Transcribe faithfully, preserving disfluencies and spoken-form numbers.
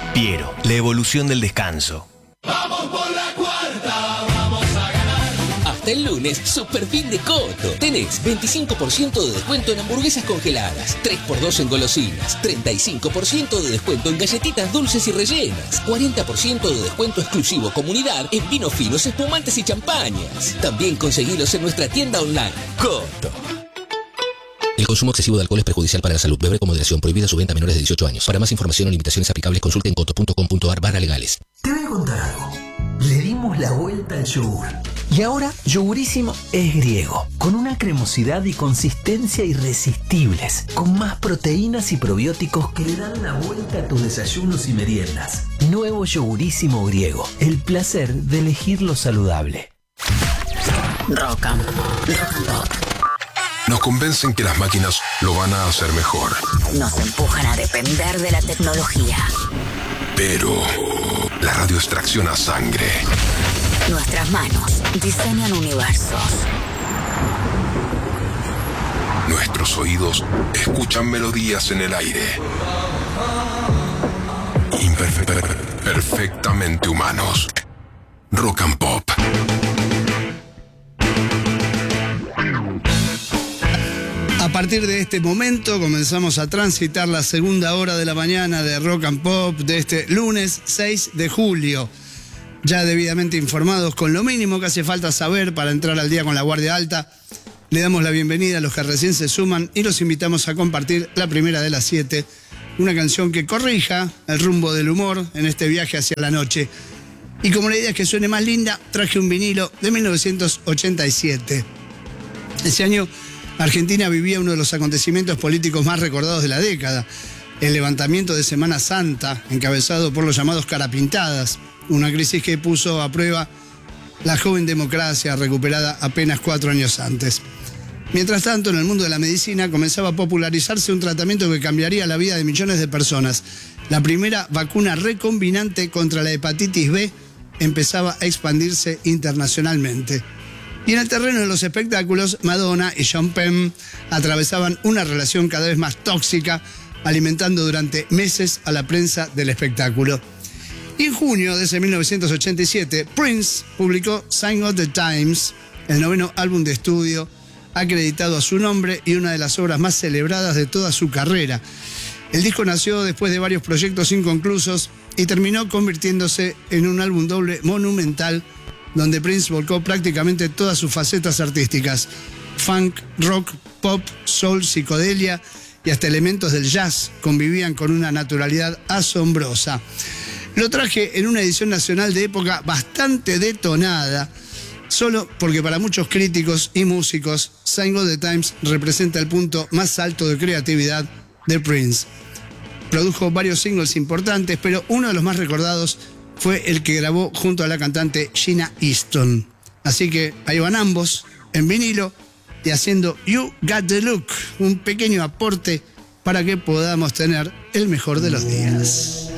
Piero, la evolución del descanso. Vamos por la cuarta, vamos a ganar. Hasta el lunes, super fin de Coto. Tenés veinticinco por ciento de descuento en hamburguesas congeladas, tres por dos en golosinas, treinta y cinco por ciento de descuento en galletitas dulces y rellenas, cuarenta por ciento de descuento exclusivo comunidad en vinos finos, espumantes y champañas. También conseguilos en nuestra tienda online. Coto. El consumo excesivo de alcohol es perjudicial para la salud. Beber con moderación. Prohibida su venta a menores de dieciocho años. Para más información o limitaciones aplicables, consulte en coto punto com punto ar barra legales. Te voy a contar algo. Le dimos la vuelta al yogur. Y ahora Yogurísimo es griego, con una cremosidad y consistencia irresistibles, con más proteínas y probióticos que le dan la vuelta a tus desayunos y meriendas. Nuevo Yogurísimo griego, el placer de elegir lo saludable. Rock and Pop. Rock and Pop. Nos convencen que las máquinas lo van a hacer mejor. Nos empujan a depender de la tecnología. Pero la radio extracciona sangre. Nuestras manos diseñan universos. Nuestros oídos escuchan melodías en el aire. Imperfe- perfectamente humanos. Rock and Pop. A partir de este momento comenzamos a transitar la segunda hora de la mañana de Rock and Pop de este lunes seis de julio. Ya debidamente informados con lo mínimo que hace falta saber para entrar al día con la guardia alta, le damos la bienvenida a los que recién se suman y los invitamos a compartir la primera de las siete, una canción que corrija el rumbo del humor en este viaje hacia la noche. Y como la idea es que suene más linda, traje un vinilo de mil novecientos ochenta y siete. Ese año Argentina vivía uno de los acontecimientos políticos más recordados de la década, el levantamiento de Semana Santa, encabezado por los llamados carapintadas, una crisis que puso a prueba la joven democracia recuperada apenas cuatro años antes. Mientras tanto, en el mundo de la medicina comenzaba a popularizarse un tratamiento que cambiaría la vida de millones de personas. La primera vacuna recombinante contra la hepatitis B empezaba a expandirse internacionalmente. Y en el terreno de los espectáculos, Madonna y Sean Penn atravesaban una relación cada vez más tóxica, alimentando durante meses a la prensa del espectáculo. Y en junio de ese mil novecientos ochenta y siete, Prince publicó Sign of the Times, el noveno álbum de estudio acreditado a su nombre y una de las obras más celebradas de toda su carrera. El disco nació después de varios proyectos inconclusos y terminó convirtiéndose en un álbum doble monumental donde Prince volcó prácticamente todas sus facetas artísticas: funk, rock, pop, soul, psicodelia y hasta elementos del jazz convivían con una naturalidad asombrosa. Lo traje en una edición nacional de época bastante detonada, solo porque para muchos críticos y músicos, Sign of the Times representa el punto más alto de creatividad de Prince. Produjo varios singles importantes, pero uno de los más recordados fue el que grabó junto a la cantante Gina Easton. Así que ahí van ambos, en vinilo y haciendo You Got the Look, un pequeño aporte para que podamos tener el mejor de los días.